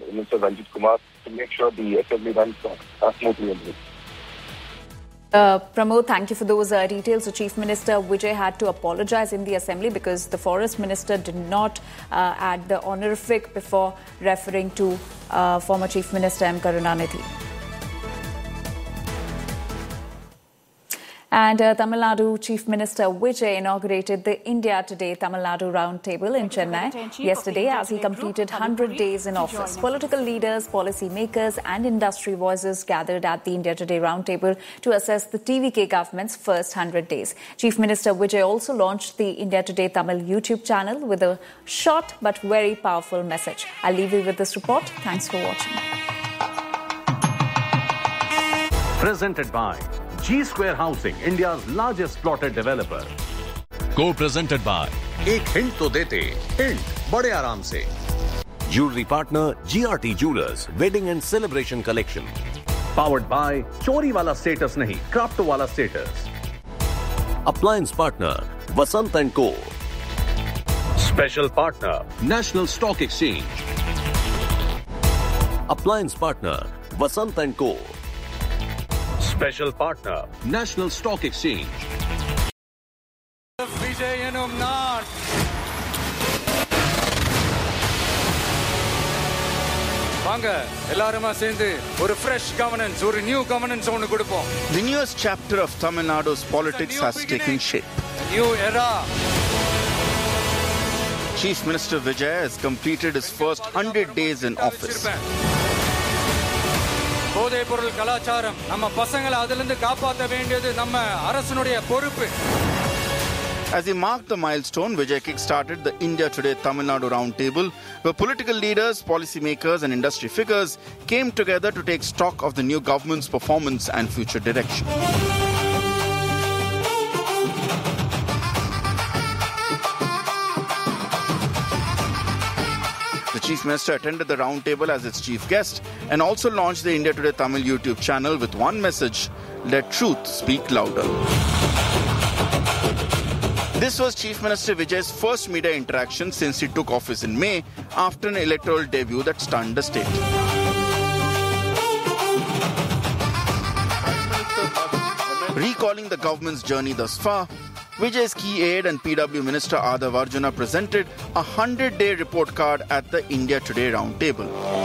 Minister Ranjit Kumar to make sure the assembly runs smoothly and well. Pramod, thank you for those details. The Chief Minister Vijay had to apologize in the Assembly because the Forest Minister did not add the honorific before referring to former Chief Minister M. Karunanidhi. And Tamil Nadu Chief Minister Vijay inaugurated the India Today Tamil Nadu Roundtable in Chennai yesterday as he completed 100 days in office. Political leaders, policy makers and industry voices gathered at the India Today Roundtable to assess the TVK government's first 100 days. Chief Minister Vijay also launched the India Today Tamil YouTube channel with a short but very powerful message. I'll leave you with this report. Thanks for watching. Presented by G Square Housing, India's largest plotted developer. Co-presented by एक hint तो देते, hint बड़े आराम से. Jewelry partner GRT Jewelers, Wedding and Celebration Collection. Powered by चोरी वाला status नहीं, क्राफ्टो वाला status. Appliance partner Vasant & Co. Special partner National Stock Exchange. Appliance partner Vasant & Co. Special partner National Stock Exchange. fresh governance, a new governance. The newest chapter of Tamil Nadu's politics has taken shape. New era. Chief Minister Vijay has completed his first 100 days in office. போதைப்பொருள் கலாச்சாரம் நம்ம பசங்களை அதிலிருந்து காப்பாற்ற வேண்டியது நம்ம அரசனுடைய பொறுப்பு. As he marked the milestone, Vijay kick-started the India Today Tamil Nadu Roundtable, where political leaders, policymakers and industry figures came together to take stock of the new government's performance and future direction. The Chief Minister attended the roundtable as its chief guest and also launched the India Today Tamil YouTube channel with one message: let truth speak louder. This was Chief Minister Vijay's first media interaction since he took office in May after an electoral debut that stunned the state. Recalling the government's journey thus far, Vijay's key aide and PW Minister Adav Arjuna presented a 100-day report card at the India Today Roundtable.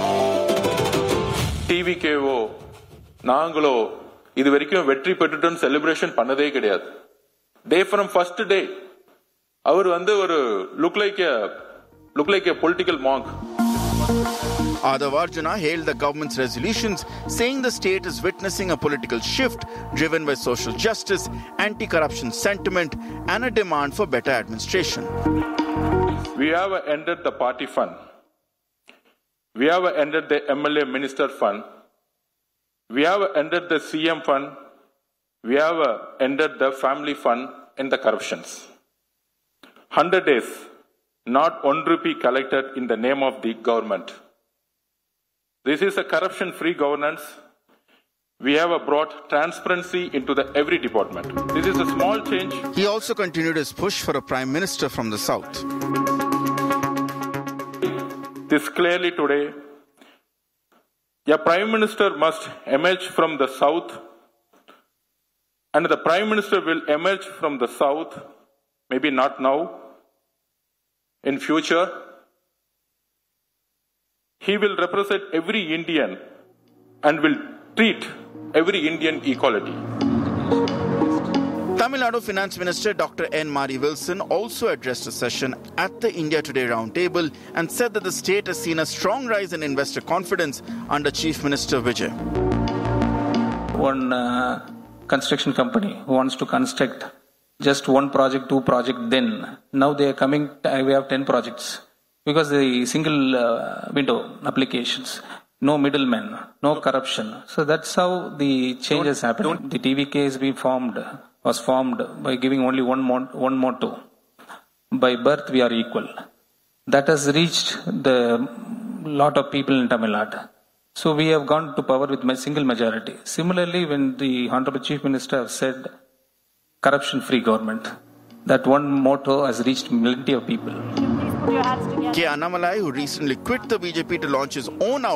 TVKO, நாங்களோ இது வரைக்கும் வெற்றி பெற்றுட்டோம் celebration பண்ணதே கிடையாது. Day from first day, அவர் ஒரு look like a political monk. Adav Arjuna hailed the government's resolutions, saying the state is witnessing a political shift driven by social justice, anti-corruption sentiment, and a demand for better administration. We have ended the party fund. We have ended the MLA minister fund. We have ended the CM fund. We have ended the family fund in the corruptions. 100 days, not 1 rupee collected in the name of the government. This is a corruption-free governance. We have brought transparency into every department. This is a small change. He also continued his push for a Prime Minister from the South. This clearly today, a Prime Minister must emerge from the South, and the Prime Minister will emerge from the South, maybe not now, in future. He will represent every Indian and will treat every Indian equality. Tamil Nadu Finance Minister Dr. N. Mari Wilson also addressed a session at the India Today Roundtable and said that the state has seen a strong rise in investor confidence under Chief Minister Vijay. One construction company who wants to construct just one project, two projects, then now they are coming, we have 10 projects. Because the single window applications, no middlemen, no corruption. So that's how the changes happen. The TVK was formed by giving only one motto: by birth we are equal. That has reached the lot of people in Tamil Nadu. So we have gone to power with my single majority. Similarly, when the Honorable Chief Minister have said corruption-free government, that one motto has reached plenty of people. K. Annamalai, who recently quit the BJP to launch his own